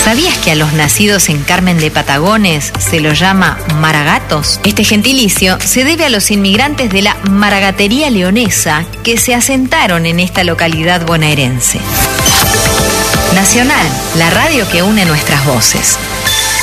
¿Sabías que a los nacidos en Carmen de Patagones se los llama maragatos? Este gentilicio se debe a los inmigrantes de la maragatería leonesa que se asentaron en esta localidad bonaerense. Nacional, la radio que une nuestras voces.